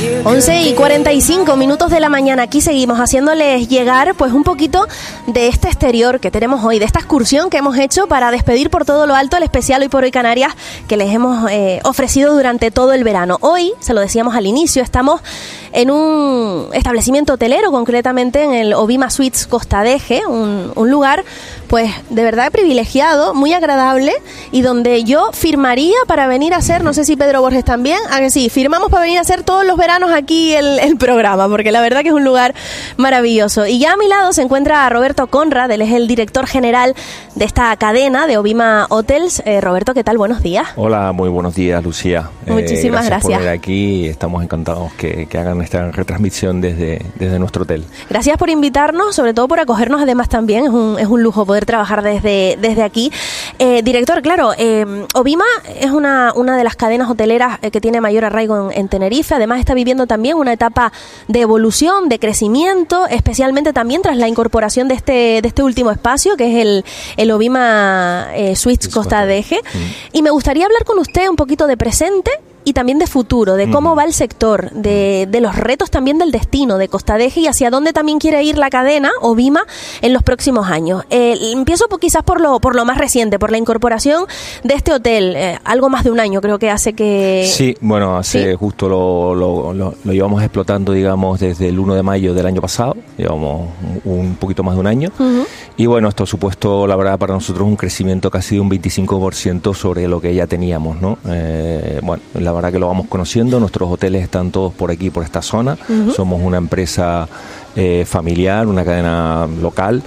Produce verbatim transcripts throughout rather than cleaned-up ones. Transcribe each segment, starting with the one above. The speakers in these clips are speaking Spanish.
once y cuarenta y cinco minutos de la mañana. Aquí seguimos haciéndoles llegar pues un poquito de este exterior que tenemos hoy, de esta excursión que hemos hecho para despedir por todo lo alto el especial Hoy por Hoy Canarias que les hemos eh, ofrecido durante todo el verano. Hoy, se lo decíamos al inicio, estamos en un establecimiento hotelero, concretamente en el Obima Suites Costa de Eje, un, un lugar pues de verdad privilegiado, muy agradable y donde yo firmaría para venir a hacer, no sé si Pedro Borges también, a que sí, firmamos para venir a hacer todos los veranos aquí el, el programa, porque la verdad que es un lugar maravilloso. Y ya a mi lado se encuentra Roberto Conrad, él es el director general de esta cadena de Obima Hotels. Eh, Roberto, ¿qué tal? Buenos días. Hola, muy buenos días, Lucía. Muchísimas eh, gracias. gracias. por venir aquí, estamos encantados que, que hagan esta retransmisión desde, desde nuestro hotel. Gracias por invitarnos, sobre todo por acogernos además también, es un, es un lujo poder trabajar desde, desde aquí. Eh, director, claro, eh, Obima es una, una de las cadenas hoteleras eh, que tiene mayor arraigo en, en Tenerife, además está viviendo también una etapa de evolución, de crecimiento, especialmente también tras la incorporación de este, de este último espacio, que es el, el Obima eh, Suites Costa de Eje. Mm. Y me gustaría hablar con usted un poquito de presente y también de futuro, de cómo va el sector, de, de los retos también del destino de Costa de Eje y hacia dónde también quiere ir la cadena Obima en los próximos años. Eh, empiezo por, quizás por lo por lo más reciente, por la incorporación de este hotel, eh, algo más de un año creo que hace que... Sí, bueno, hace ¿Sí? justo lo, lo, lo, lo llevamos explotando, digamos, desde el uno de mayo del año pasado, llevamos un, un poquito más de un año, uh-huh. y bueno, esto ha supuesto, la verdad, para nosotros un crecimiento casi de un veinticinco por ciento sobre lo que ya teníamos, ¿no? Eh, bueno, la verdad que lo vamos conociendo, nuestros hoteles están todos por aquí, por esta zona, uh-huh. somos una empresa eh, familiar, una cadena local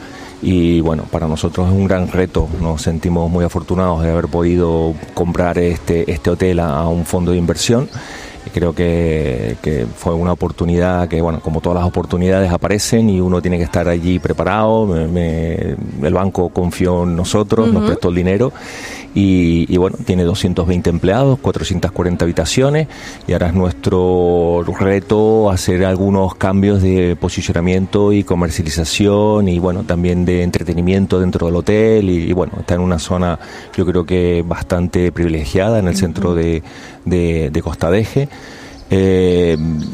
y bueno, para nosotros es un gran reto, nos sentimos muy afortunados de haber podido comprar este, este hotel a, a un fondo de inversión. Creo que, que fue una oportunidad que, bueno, como todas las oportunidades aparecen y uno tiene que estar allí preparado. Me, me, el banco confió en nosotros, uh-huh. nos prestó el dinero y, y, bueno, tiene doscientos veinte empleados, cuatrocientas cuarenta habitaciones y ahora es nuestro reto hacer algunos cambios de posicionamiento y comercialización y, bueno, también de entretenimiento dentro del hotel y, y bueno, está en una zona, yo creo que bastante privilegiada en el uh-huh. centro de, de, de Costa de Eje. Eh,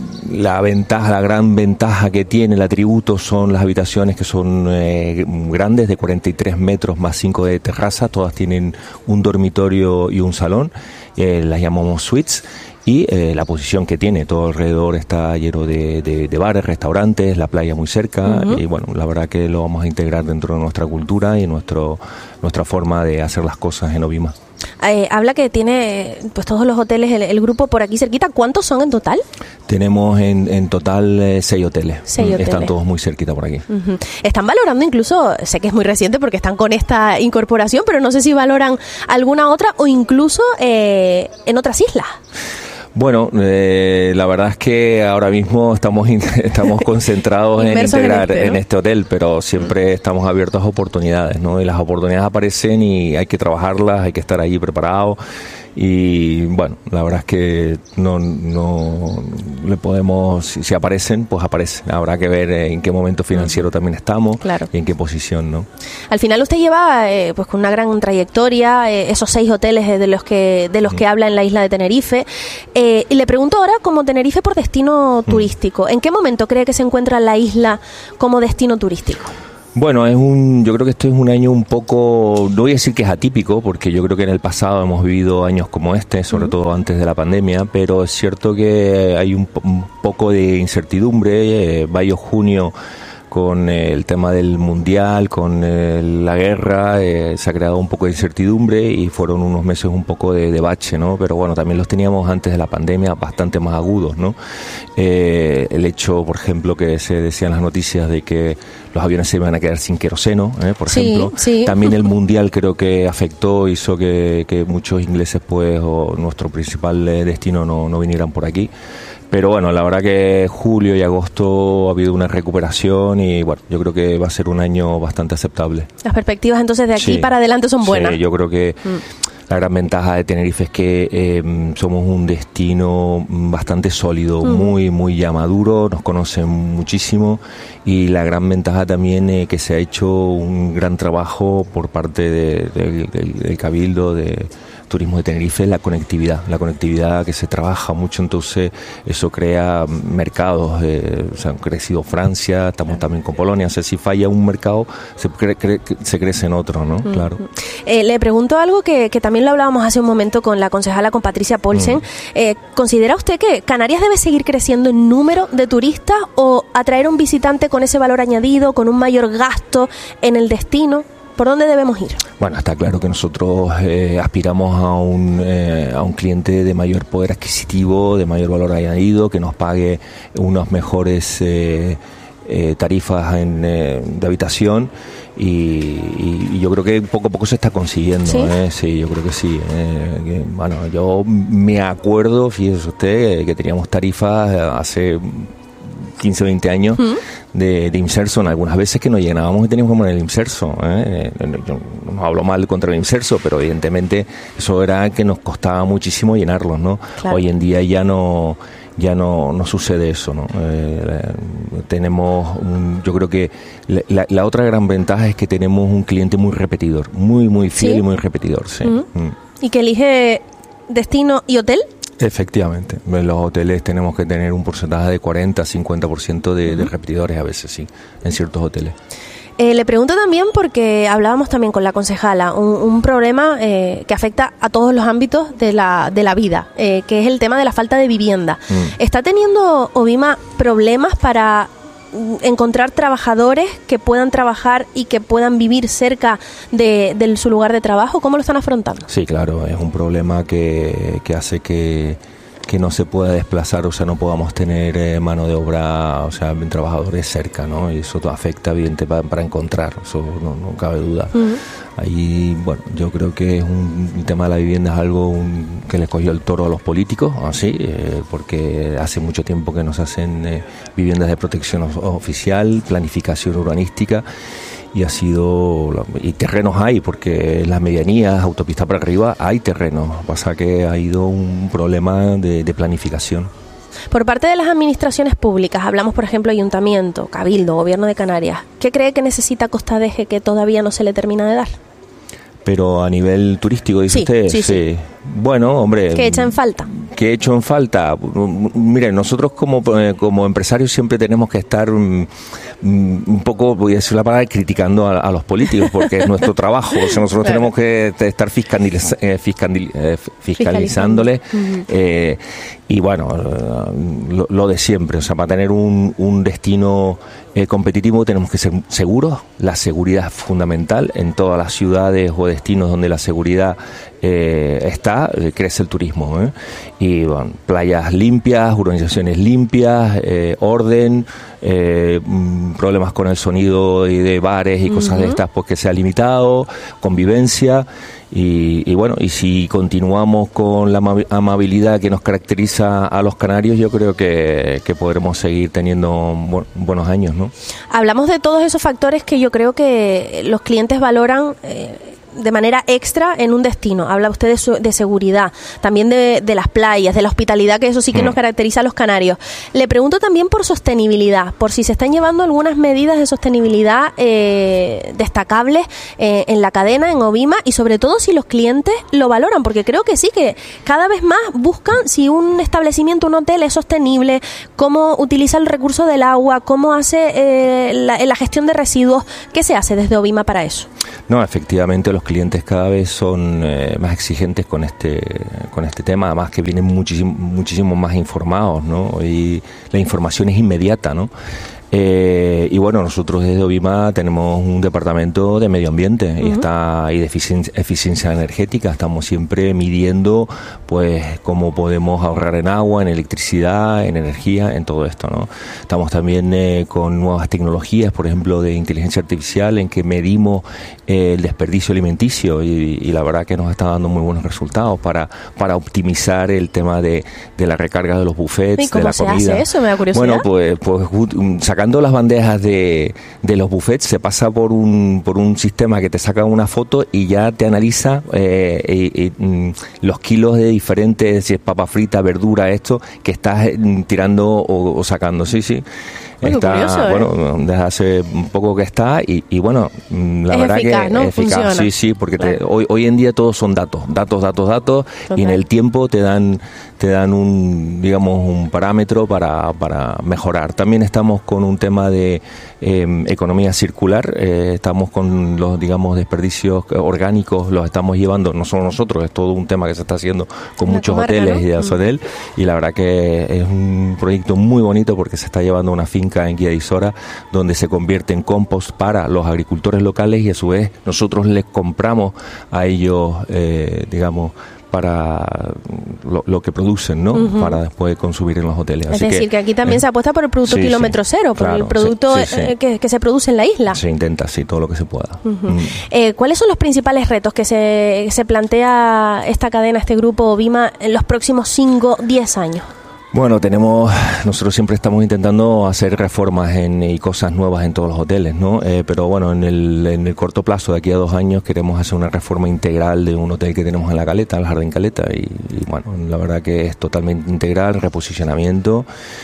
la ventaja, la gran ventaja que tiene el atributo son las habitaciones que son eh, grandes, de cuarenta y tres metros más cinco de terraza, todas tienen un dormitorio y un salón, eh, las llamamos suites. Y eh, la posición que tiene, todo alrededor está lleno de, de, de bares, restaurantes, la playa muy cerca, uh-huh. y bueno, la verdad que lo vamos a integrar dentro de nuestra cultura y nuestro nuestra forma de hacer las cosas en Obima. Eh, habla que tiene pues todos los hoteles, el, el grupo por aquí cerquita. ¿Cuántos son en total? Tenemos en, en total eh, seis hoteles. Seis hoteles. Están todos muy cerquita por aquí. Uh-huh. Están valorando incluso, sé que es muy reciente porque están con esta incorporación, pero no sé si valoran alguna otra o incluso eh, en otras islas. Bueno, eh, la verdad es que ahora mismo estamos in, estamos concentrados en integrar en este, ¿no? en este hotel, pero siempre estamos abiertos a oportunidades, ¿no? Y las oportunidades aparecen y hay que trabajarlas, hay que estar allí preparados. Y bueno, la verdad es que no, no le podemos, si, si aparecen, pues aparecen. Habrá que ver en qué momento financiero también estamos, claro. y en qué posición, ¿no? Al final usted lleva eh, pues con una gran trayectoria, eh, esos seis hoteles de los que de los que habla en la isla de Tenerife. Eh, y le pregunto ahora, como Tenerife por destino turístico, ¿en qué momento cree que se encuentra la isla como destino turístico? Bueno, es un, yo creo que esto es un año un poco, no voy a decir que es atípico, porque yo creo que en el pasado hemos vivido años como este, sobre uh-huh. todo antes de la pandemia, pero es cierto que hay un, un poco de incertidumbre, eh, mayo, junio, con eh, el tema del mundial, con eh, la guerra, eh, se ha creado un poco de incertidumbre y fueron unos meses un poco de, de bache, ¿no? Pero bueno, también los teníamos antes de la pandemia bastante más agudos, ¿no? Eh, el hecho, por ejemplo, que se decían las noticias de que los aviones se iban a quedar sin queroseno, ¿eh? por sí, ejemplo. Sí. También el mundial creo que afectó, hizo que, que muchos ingleses, pues, o nuestro principal eh, destino no, no vinieran por aquí. Pero bueno, la verdad que julio y agosto ha habido una recuperación y bueno, yo creo que va a ser un año bastante aceptable. Las perspectivas entonces de aquí sí. para adelante son buenas. Sí, yo creo que mm. la gran ventaja de Tenerife es que eh, somos un destino bastante sólido, mm. muy, muy ya maduro, nos conocen muchísimo y la gran ventaja también es eh, que se ha hecho un gran trabajo por parte de, de, de, del Cabildo, de turismo de Tenerife es la conectividad, la conectividad que se trabaja mucho, entonces eso crea mercados, eh, o sea, han crecido Francia, estamos también con Polonia, o sea, si falla un mercado, se, cre- cre- se crece en otro, ¿no? Mm. Claro. Eh, le pregunto algo que, que también lo hablábamos hace un momento con la concejala, con Patricia Paulsen. Mm. Eh, ¿Considera usted que Canarias debe seguir creciendo en número de turistas o atraer a un visitante con ese valor añadido, con un mayor gasto en el destino? ¿Por dónde debemos ir? Bueno, está claro que nosotros eh, aspiramos a un, eh, a un cliente de mayor poder adquisitivo, de mayor valor añadido, que nos pague unas mejores eh, eh, tarifas en, eh, de habitación y, y, y yo creo que poco a poco se está consiguiendo. ¿Sí? ¿eh? Sí, yo creo que sí. Eh, que, bueno, yo me acuerdo, fíjese usted, que teníamos tarifas hace quince, veinte años ¿Mm? de, de Imserso, algunas veces que nos llenábamos y teníamos que poner el Imserso. ¿eh? Yo no hablo mal contra el Imserso, pero evidentemente eso era que nos costaba muchísimo llenarlos, ¿no? Claro. Hoy en día ya no ya no, no sucede eso, ¿no? Eh, tenemos, un, yo creo que la, la otra gran ventaja es que tenemos un cliente muy repetidor, muy, muy fiel ¿Sí? y muy repetidor. Sí. ¿Mm? Mm. ¿Y que elige destino y hotel? Efectivamente, en los hoteles tenemos que tener un porcentaje de cuarenta a cincuenta por ciento de, de repetidores a veces, sí, en ciertos hoteles. Eh, le pregunto también porque hablábamos también con la concejala, un, un problema eh, que afecta a todos los ámbitos de la, de la vida, eh, que es el tema de la falta de vivienda. Mm. ¿Está teniendo Ovima problemas para encontrar trabajadores que puedan trabajar y que puedan vivir cerca de, de su lugar de trabajo? ¿Cómo lo están afrontando? Sí, claro, es un problema que, que hace que, que no se pueda desplazar, o sea, no podamos tener eh, mano de obra, o sea, trabajadores cerca, ¿no? Y eso afecta, evidentemente, para, para encontrar, eso no, no cabe duda. Uh-huh. Ahí, bueno, yo creo que es un, el tema de la vivienda es algo un, que le cogió el toro a los políticos, así, eh, porque hace mucho tiempo que nos hacen eh, viviendas de protección oficial, planificación urbanística, y ha sido, y terrenos hay, porque en las medianías, autopista para arriba, hay terrenos, pasa que ha ido un problema de, de planificación. Por parte de las administraciones públicas, hablamos por ejemplo Ayuntamiento, Cabildo, Gobierno de Canarias, ¿qué cree que necesita Costa de Eje que todavía no se le termina de dar? Pero a nivel turístico, dice sí, usted, sí, sí. sí. Bueno, hombre... ¿Qué echa en falta? ¿Qué he hecho en falta? Miren, nosotros como, como empresarios siempre tenemos que estar un, un poco, voy a decir la palabra, criticando a, a los políticos, porque es nuestro trabajo. O sea, nosotros claro. tenemos que estar fiscaliz, eh, fiscaliz, eh, fiscalizándoles. Uh-huh. eh, y bueno, lo, lo de siempre. O sea, para tener un, un destino eh, competitivo tenemos que ser seguros. La seguridad es fundamental. En todas las ciudades o destinos donde la seguridad eh, está, eh, crece el turismo. ¿eh? Y bueno, playas limpias, urbanizaciones limpias, eh, orden, eh, problemas con el sonido y de bares y uh-huh. cosas de estas, pues que sea limitado, convivencia. Y, y bueno, y si continuamos con la amabilidad que nos caracteriza a los canarios, yo creo que, que podremos seguir teniendo bu- buenos años, ¿no? Hablamos de todos esos factores que yo creo que los clientes valoran eh, de manera extra en un destino. Habla usted de, su, de seguridad, también de, de las playas, de la hospitalidad, que eso sí que mm. nos caracteriza a los canarios. Le pregunto también por sostenibilidad, por si se están llevando algunas medidas de sostenibilidad eh, destacables eh, en la cadena, en Ovima, y sobre todo si los clientes lo valoran, porque creo que sí, que cada vez más buscan si un establecimiento, un hotel es sostenible, cómo utiliza el recurso del agua, cómo hace eh, la, la gestión de residuos. ¿Qué se hace desde Ovima para eso? No, efectivamente los clientes cada vez son eh, más exigentes con este con este tema, además que vienen muchísimo muchísimo más informados, ¿no? Y la información es inmediata, ¿no? Eh, y bueno, nosotros desde Ovima tenemos un departamento de medio ambiente uh-huh. y está y de eficiencia, eficiencia energética. Estamos siempre midiendo pues cómo podemos ahorrar en agua, en electricidad, en energía, en todo esto, ¿no? Estamos también eh, con nuevas tecnologías, por ejemplo, de inteligencia artificial, en que medimos eh, el desperdicio alimenticio y, y la verdad que nos está dando muy buenos resultados para para optimizar el tema de, de la recarga de los buffets, de la comida. ¿Cómo se hace eso? Me da curiosidad. Bueno, pues, pues sacando las bandejas de, de los buffets, se pasa por un por un sistema que te saca una foto y ya te analiza eh, eh, eh, los kilos de diferentes, si es papa frita, verdura, esto, que estás tirando o, o sacando. Sí, sí. Muy está, curioso, ¿eh? Bueno, desde hace poco que está y, y bueno, la es verdad eficaz, que ¿no? es eficaz, Funciona. sí, sí, porque Claro. te, hoy, hoy en día todos son datos, datos, datos, datos, Total. y en el tiempo te dan te dan un, digamos, un parámetro para, para mejorar. También estamos con un tema de eh, economía circular, eh, estamos con los, digamos, desperdicios orgánicos, los estamos llevando, no solo nosotros, es todo un tema que se está haciendo con La muchos comarca, hoteles, ¿no? y de hotel, y la verdad que es un proyecto muy bonito porque se está llevando a una finca en Guía de Isora donde se convierte en compost para los agricultores locales y a su vez nosotros les compramos a ellos, eh, digamos, para lo, lo que producen, ¿no? Uh-huh. Para después consumir en los hoteles. Es Así decir, que, que aquí también eh, se apuesta por el producto sí, kilómetro sí, cero, por claro, el producto sí, sí, sí. Eh, que, que se produce en la isla. Se intenta, sí, todo lo que se pueda. Uh-huh. Mm. Eh, ¿Cuáles son los principales retos que se, se plantea esta cadena, este grupo Ovima, en los próximos cinco, diez años? Bueno, tenemos, nosotros siempre estamos intentando hacer reformas en, y cosas nuevas en todos los hoteles, ¿no? Eh, pero bueno, en el, en el corto plazo, de aquí a dos años, queremos hacer una reforma integral de un hotel que tenemos en La Caleta, el Jardín Caleta, y, y bueno, la verdad que es totalmente integral, reposicionamiento,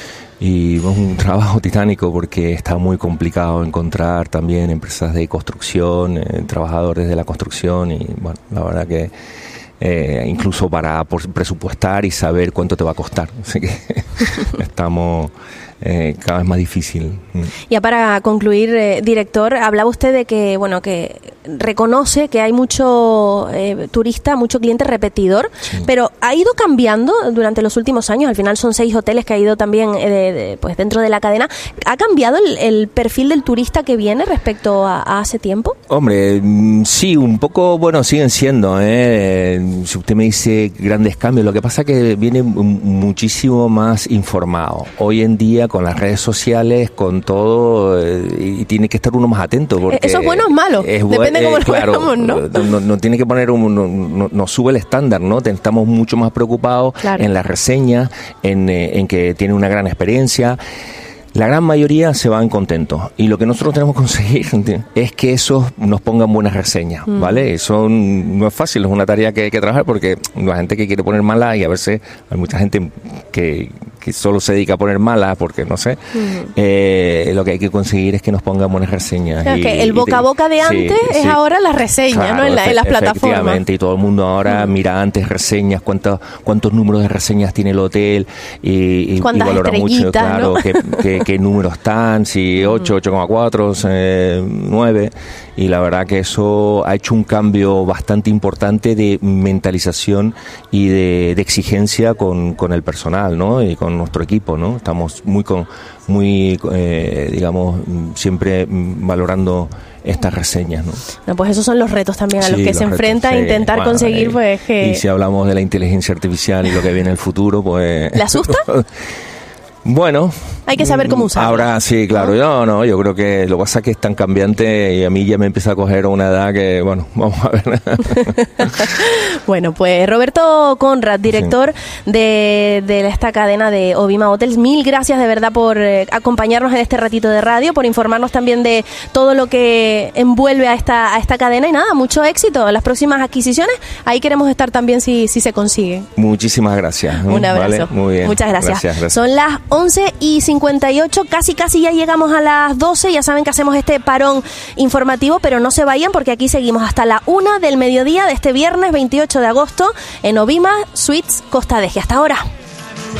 y es un trabajo titánico porque está muy complicado encontrar también empresas de construcción, eh, trabajadores de la construcción, y bueno, la verdad que Eh, incluso para por presupuestar y saber cuánto te va a costar. Así que estamos eh, cada vez más difícil. Ya para concluir, eh, director, hablaba usted de que, bueno, que reconoce que hay mucho eh, turista, mucho cliente repetidor, sí. Pero ha ido cambiando durante los últimos años. Al final son seis hoteles que ha ido también eh, de, de, pues dentro de la cadena. ¿Ha cambiado el, el perfil del turista que viene respecto a, a hace tiempo? Hombre, sí, un poco, bueno, siguen siendo, ¿eh? Si usted me dice grandes cambios, lo que pasa es que viene muchísimo más informado. Hoy en día con las redes sociales, con todo, eh, y tiene que estar uno más atento. Porque ¿eso es bueno o malo? Es Depende de cómo lo claro, veamos, ¿no? No, no tiene que poner un, no, no, no sube el estándar, ¿no? Estamos mucho más preocupados claro. En las reseñas, en, eh, en que tiene una gran experiencia. La gran mayoría se van contentos y lo que nosotros tenemos que conseguir es que esos nos pongan buenas reseñas, mm. ¿vale? Eso no es fácil, es una tarea que hay que trabajar porque la gente que quiere poner malas, y a veces hay mucha gente que, que solo se dedica a poner malas porque no sé, mm. eh, lo que hay que conseguir es que nos pongan buenas reseñas. Claro, y, que el boca a boca de antes sí, es sí. ahora la reseña, claro, ¿no? En, la, en las plataformas. Efectivamente, y todo el mundo ahora mm. mira antes reseñas, cuántos cuántos números de reseñas tiene el hotel y, y, y valora mucho, claro, ¿no? que, que qué números están, si ocho, ocho coma cuatro, nueve, y la verdad que eso ha hecho un cambio bastante importante de mentalización y de, de exigencia con, con el personal, ¿no? Y con nuestro equipo, ¿no? Estamos muy, con, muy eh, digamos, siempre valorando estas reseñas, ¿no? No, pues esos son los retos también a sí, los que los se retos, enfrenta sí. a intentar bueno, conseguir, eh, pues que... Y si hablamos de la inteligencia artificial y lo que viene en el futuro, pues... ¿Le asusta? Bueno, hay que saber cómo usarlo. Ahora sí, claro. No, no, yo creo que lo que pasa es que es tan cambiante y a mí ya me empieza a coger una edad que, bueno, vamos a ver. Bueno, pues Roberto Conrad, director sí. de, de esta cadena de Ovima Hotels, mil gracias de verdad por eh, acompañarnos en este ratito de radio, por informarnos también de todo lo que envuelve a esta a esta cadena y nada, mucho éxito en las próximas adquisiciones. Ahí queremos estar también si, si se consigue. Muchísimas gracias. Un abrazo. Vale, muy bien. Muchas gracias. Gracias, gracias. Son las once y cincuenta y ocho, casi casi ya llegamos a las doce, ya saben que hacemos este parón informativo, pero no se vayan porque aquí seguimos hasta la una del mediodía de este viernes veintiocho de agosto en Ovima Suites Costa Deje. Hasta ahora.